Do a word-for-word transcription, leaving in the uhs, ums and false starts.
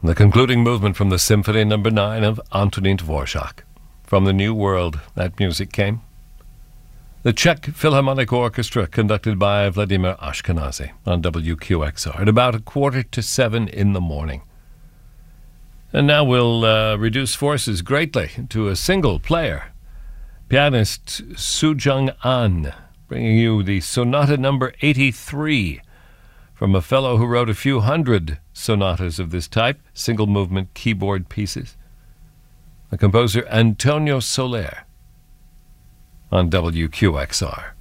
The concluding movement from the Symphony Number nine of Antonín Dvorak. From the New World, that music came. The Czech Philharmonic Orchestra, conducted by Vladimir Ashkenazy on W Q X R at about a quarter to seven in the morning. And now we'll uh, reduce forces greatly to a single player. Pianist Soo-Jung Ahn, bringing you the Sonata Number eighty-three from a fellow who wrote a few hundred sonatas of this type, single-movement keyboard pieces. The composer Antonio Soler on W Q X R.